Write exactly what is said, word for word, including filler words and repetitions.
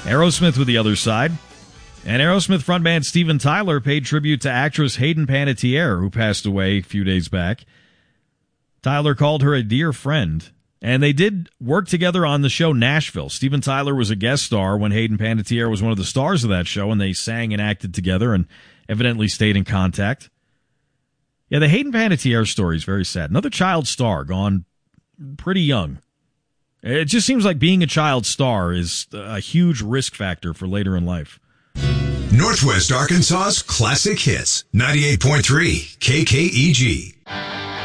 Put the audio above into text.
Aerosmith with The Other Side. And Aerosmith frontman Steven Tyler paid tribute to actress Hayden Panettiere, who passed away a few days back. Tyler called her a dear friend. And they did work together on the show Nashville. Steven Tyler was a guest star when Hayden Panettiere was one of the stars of that show, and they sang and acted together and evidently stayed in contact. Yeah, the Hayden Panettiere story is very sad. Another child star gone pretty young. It just seems like being a child star is a huge risk factor for later in life. Northwest Arkansas's classic hits, ninety-eight point three K K E G.